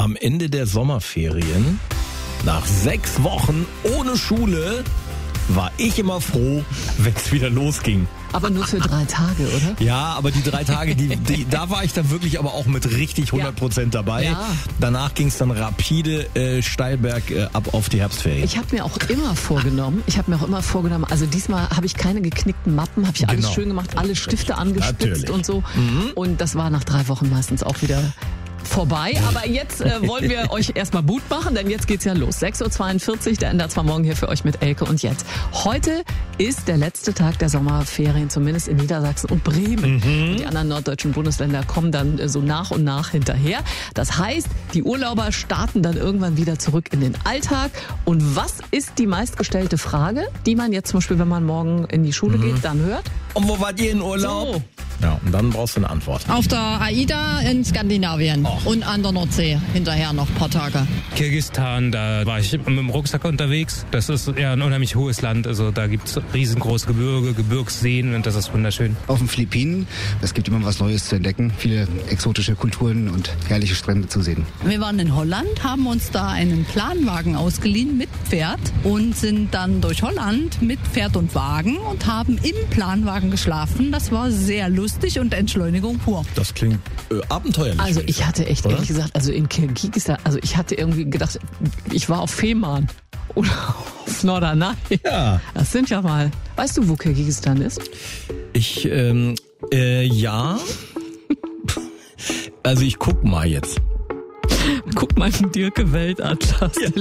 am Ende der Sommerferien, nach 6 Wochen ohne Schule, war ich immer froh, wenn es wieder losging. Aber nur für 3 Tage, oder? Ja, aber die 3 Tage, da war ich dann wirklich aber auch mit richtig 100% dabei. Ja. Danach ging es dann rapide steil bergab auf die Herbstferien. Ich habe mir auch immer vorgenommen, also diesmal habe ich keine geknickten Mappen, habe ich alles Genau. schön gemacht, alle Stifte angespitzt Natürlich. und so. Und das war nach 3 Wochen meistens auch wieder vorbei. Aber jetzt wollen wir euch erstmal Mut machen, denn jetzt geht's ja los. 6.42 Uhr, der Ender zwar morgen hier für euch mit Elke und Jens. Heute ist der letzte Tag der Sommerferien, zumindest in Niedersachsen und Bremen. Und die anderen norddeutschen Bundesländer kommen dann so nach und nach hinterher. Das heißt, die Urlauber starten dann irgendwann wieder zurück in den Alltag. Und was ist die meistgestellte Frage, die man jetzt zum Beispiel, wenn man morgen in die Schule geht, dann hört? Und wo wart ihr in Urlaub? So. Ja, und dann brauchst du eine Antwort. Auf der AIDA in Skandinavien und an der Nordsee hinterher noch ein paar Tage. Kirgisistan, da war ich mit dem Rucksack unterwegs. Das ist ja ein unheimlich hohes Land. Also da gibt's riesengroße Gebirge, Gebirgsseen und das ist wunderschön. Auf den Philippinen, es gibt immer was Neues zu entdecken. Viele exotische Kulturen und herrliche Strände zu sehen. Wir waren in Holland, haben uns da einen Planwagen ausgeliehen mit Pferd und sind dann durch Holland mit Pferd und Wagen und haben im Planwagen geschlafen. Das war sehr lustig und Entschleunigung pur. Das klingt abenteuerlich. Also ich hatte echt, Oder? ehrlich gesagt, also in Kirgisistan, also ich hatte irgendwie gedacht, ich war auf Fehmarn oder auf Norderney. Ja. Das sind ja mal, weißt du, wo Kirgisistan ist? Ja. Also ich guck mal jetzt. Guck mal den Dirke Weltatlas. Ja.